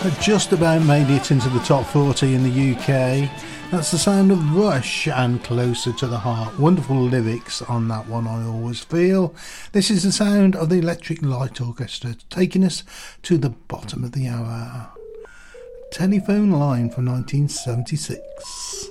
Just about made it into the top 40 in the UK. That's the sound of Rush and Closer to the Heart. Wonderful lyrics on that one, I always feel. This is the sound of the Electric Light Orchestra, taking us to the bottom of the hour. Telephone Line from 1976.